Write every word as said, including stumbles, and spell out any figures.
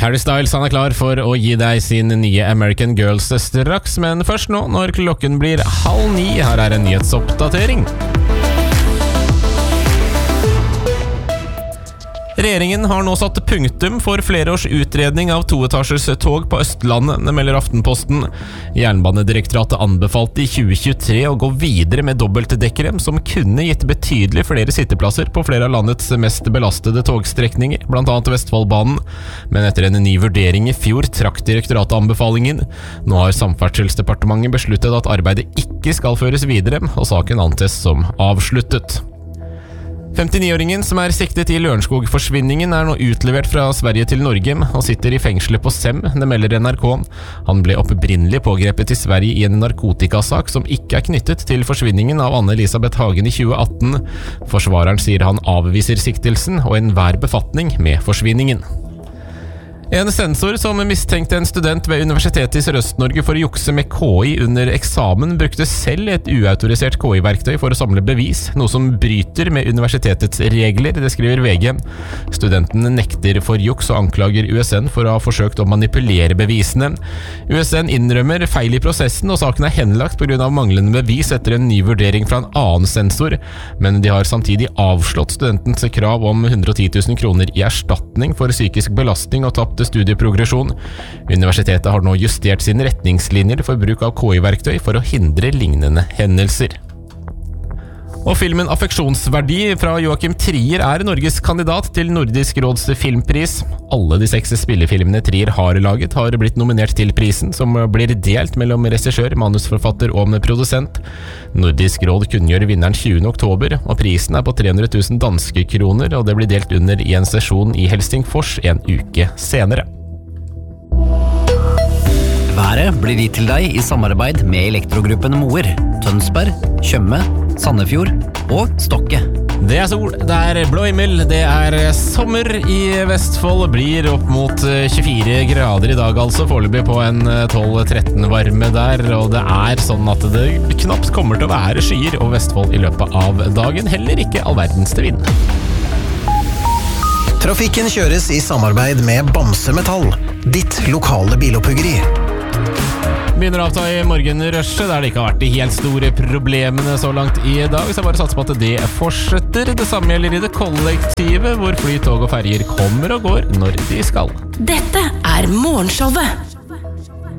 Harry Styles han er klar for å gi deg sin nye American Girls straks, men først nå når klokken blir halv ni. Her er en nyhetsoppdatering. Regjeringen har nå satt punktum for flere års utredning av toetasjers tog på Østlandet, det melder Aftenposten. Jernbanedirektoratet anbefalte i tjue tjuetre å gå videre med dobbeltdekkere, som kunne gitt betydelig flere sitteplasser på flere av landets mest belastede togstrekninger, blant annet Vestfoldbanen. Men etter en ny vurdering i fjor trakk direktoratet anbefalingen. Nå har Samferdselsdepartementet besluttet at arbeidet ikke skal føres videre, og saken antes som avsluttet. femtini-åringen som er siktet i Lørenskog-forsvinningen er nå utlevert fra Sverige til Norge og sitter i fengselet på Sem, det melder N R K. Han ble opprinnelig pågrepet i Sverige i en narkotikasak som ikke er knyttet til forsvinningen av Anne-Elisabeth Hagen i tjue atten. Forsvareren sier han avviser siktelsen og enhver befatning med forsvinningen. En sensor som mistenkte en student ved Universitetet i Sørøst-Norge for å jukse med K I under eksamen, brukte selv et uautorisert K I-verktøy for å samle bevis, noe som bryter med universitetets regler, det skriver V G. Studenten nekter for juks og anklager U S N for å ha forsøkt å manipulere bevisene. U S N innrømmer feil i prosessen, og saken er henlagt på grunn av manglende bevis etter en ny vurdering fra en annen sensor, men de har samtidig avslått studentens krav om hundre og ti tusen kroner i erstatning for psykisk belastning og tapt studieprogresjon. Universitetet har nå justert sine retningslinjer for bruk av K I-verktøy for å hindre lignende hendelser. Og filmen Affeksjonsverdi fra Joachim Trier er Norges kandidat til Nordisk råds filmpris. Alle de seks spillefilmene Trier har laget har blitt nominert til prisen, som blir delt mellom regissør, manusforfatter og produsent. Nordisk råd kunngjør vinneren tjuende oktober, og prisen er på tre hundre tusen danske kroner, og det blir delt under i en sesjon i Helsingfors en uke senere. Været blir gitt til deg i samarbeid med Elektrogruppen Moer, Tønsberg, Tjøme, Sandefjord og Stokke. Det er sol, det er blå himmel, det er sommer i Vestfold, blir opp mot tjuefire grader i dag, altså foreløpig på en tolv tretten varme der, og det er sånn at det knapt kommer til å være skyer over Vestfold i løpet av dagen, heller ikke all verdens til vind. Trafikken kjøres i samarbeid med Bamse Metall, ditt lokale bilopphøggeri. Begynner å avta i morgenrushet, der det ikke har vært de helt store problemene så langt i dag, så bare satser på at det fortsetter. Det samme gjelder i det kollektive, hvor fly, tog og ferger kommer og går når de skal. Dette er Morgenshowet